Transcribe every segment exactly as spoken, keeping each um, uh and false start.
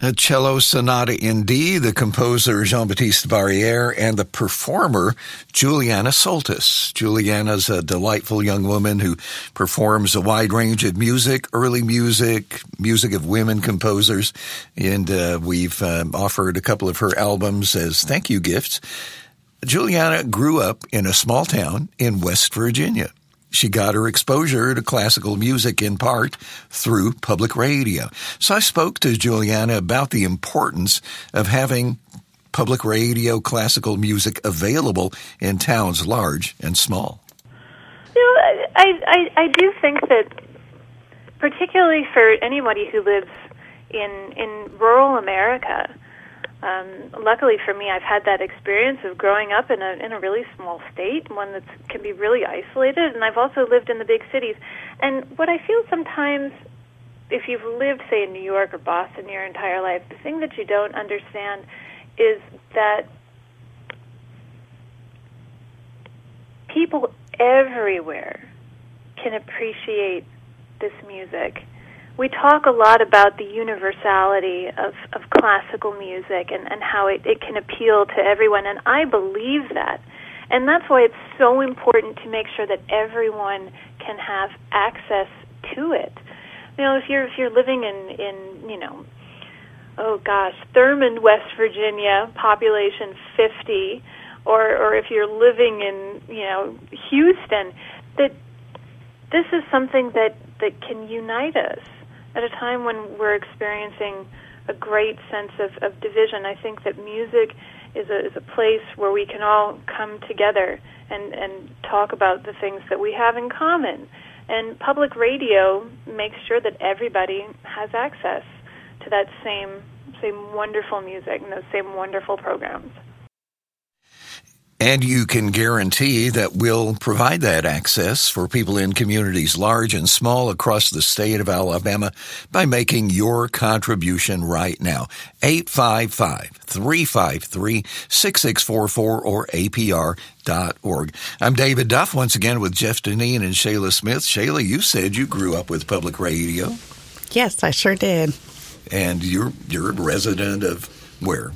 A cello sonata in D, the composer Jean-Baptiste Barrière, and the performer Juliana Soltis. Juliana's a delightful young woman who performs a wide range of music, early music, music of women composers, and uh, we've uh, offered a couple of her albums as thank you gifts. Juliana grew up in a small town in West Virginia. She got her exposure to classical music in part through public radio. So I spoke to Juliana about the importance of having public radio classical music available in towns large and small. You know, I, I, I do think that particularly for anybody who lives in, in rural America, Um, luckily for me, I've had that experience of growing up in a in a really small state, one that can be really isolated, and I've also lived in the big cities. And what I feel sometimes, if you've lived, say, in New York or Boston your entire life, the thing that you don't understand is that people everywhere can appreciate this music. We talk a lot about the universality of, of classical music and, and how it, it can appeal to everyone, and I believe that. And that's why it's so important to make sure that everyone can have access to it. You know, if you're if you're living in, in you know, oh gosh, Thurmond, West Virginia, population fifty, or or if you're living in, you know, Houston, that this is something that, that can unite us. At a time when we're experiencing a great sense of, of division, I think that music is a, is a place where we can all come together and, and talk about the things that we have in common. And public radio makes sure that everybody has access to that same, same wonderful music and those same wonderful programs. And you can guarantee that we'll provide that access for people in communities large and small across the state of Alabama by making your contribution right now. eight five five, three five three, six six four four or A P R dot org. I'm David Duff, once again with Jeff Deneen and Shayla Smith. Shayla, you said you grew up with public radio. Yes, I sure did. And you're you're a resident of where?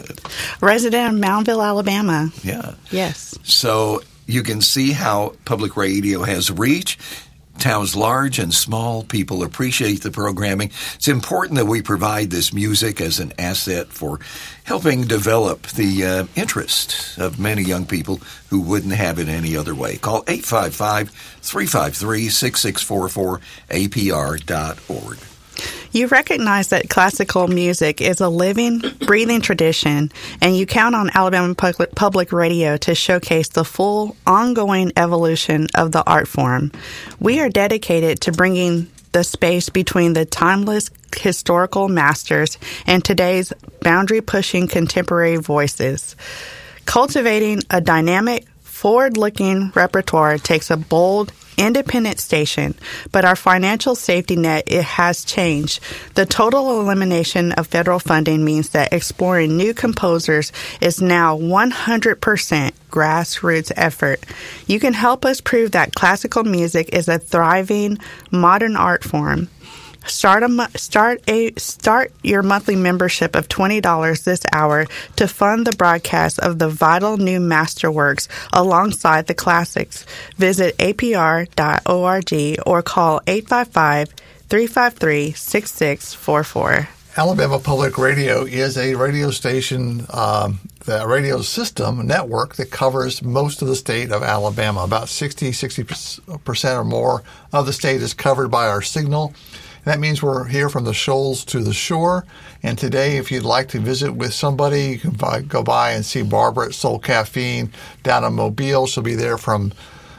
Resident of Moundville, Alabama. Yeah. Yes. So you can see how public radio has reach. Towns large and small, people appreciate the programming. It's important that we provide this music as an asset for helping develop the uh, interest of many young people who wouldn't have it any other way. Call eight five five, three five three, six six four four, A P R dot org. You recognize that classical music is a living, breathing tradition, and you count on Alabama Public, Public Radio to showcase the full, ongoing evolution of the art form. We are dedicated to bringing the space between the timeless historical masters and today's boundary-pushing contemporary voices. Cultivating a dynamic, forward-looking repertoire takes a bold, independent station, but our financial safety net, it has changed. The total elimination of federal funding means that exploring new composers is now one hundred percent grassroots effort. You can help us prove that classical music is a thriving modern art form. Start a start a start your monthly membership of twenty dollars this hour to fund the broadcast of the vital new masterworks alongside the classics. Visit A P R dot org or call eight five five, three five three, six six four four. Alabama Public Radio is a radio station, um, the radio system network that covers most of the state of Alabama. About sixty, sixty percent or more of the state is covered by our signal. That means we're here from the shoals to the shore. And today, if you'd like to visit with somebody, you can buy, go by and see Barbara at Soul Caffeine down in Mobile. She'll be there from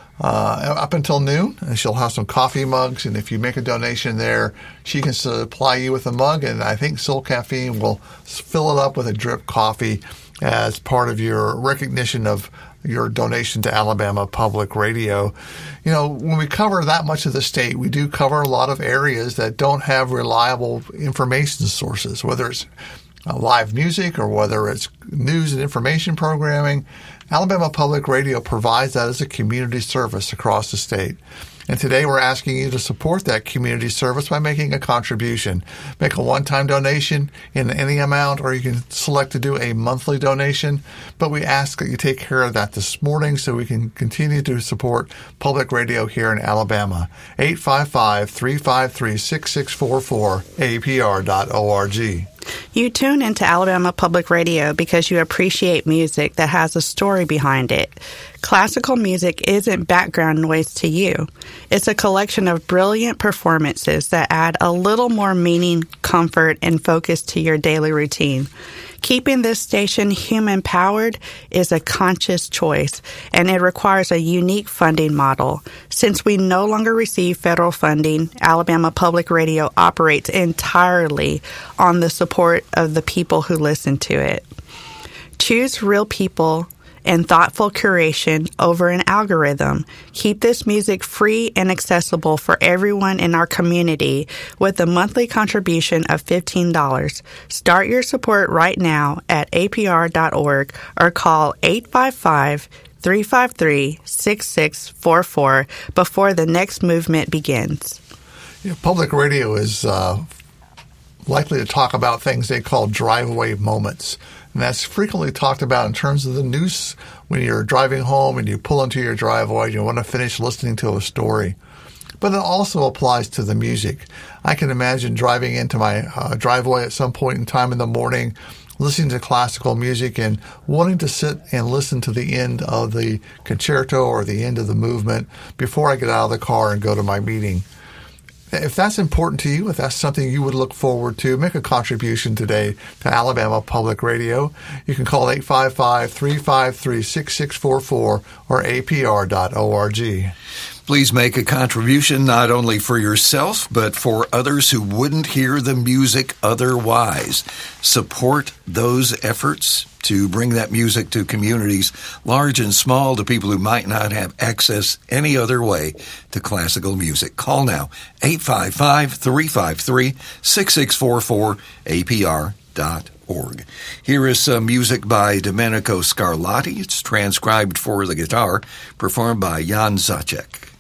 uh, up until noon, and she'll have some coffee mugs. And if you make a donation there, she can supply you with a mug. And I think Soul Caffeine will fill it up with a drip coffee as part of your recognition of your donation to Alabama Public Radio. You know, when we cover that much of the state, we do cover a lot of areas that don't have reliable information sources, whether it's uh, live music or whether it's news and information programming. Alabama Public Radio provides that as a community service across the state. And today we're asking you to support that community service by making a contribution. Make a one-time donation in any amount, or you can select to do a monthly donation. But we ask that you take care of that this morning so we can continue to support public radio here in Alabama. eight five five, three five three, six six four four, A P R dot org. You tune into Alabama Public Radio because you appreciate music that has a story behind it. Classical music isn't background noise to you. It's a collection of brilliant performances that add a little more meaning, comfort, and focus to your daily routine. Keeping this station human-powered is a conscious choice, and it requires a unique funding model. Since we no longer receive federal funding, Alabama Public Radio operates entirely on the support of the people who listen to it. Choose real people and thoughtful curation over an algorithm. Keep this music free and accessible for everyone in our community with a monthly contribution of fifteen dollars. Start your support right now at A P R dot org or call eight five five, three five three, six six four four before the next movement begins. You know, public radio is uh, likely to talk about things they call driveway moments. And that's frequently talked about in terms of the news when you're driving home and you pull into your driveway and you want to finish listening to a story. But it also applies to the music. I can imagine driving into my uh, driveway at some point in time in the morning, listening to classical music and wanting to sit and listen to the end of the concerto or the end of the movement before I get out of the car and go to my meeting. If that's important to you, if that's something you would look forward to, make a contribution today to Alabama Public Radio. You can call eight five five, three five three, six six four four or A P R dot org. Please make a contribution not only for yourself, but for others who wouldn't hear the music otherwise. Support those efforts to bring that music to communities large and small, to people who might not have access any other way to classical music. Call now, eight five five, three five three, six six four four, A P R dot org. Here is some music by Domenico Scarlatti. It's transcribed for the guitar, performed by Jan Zacek.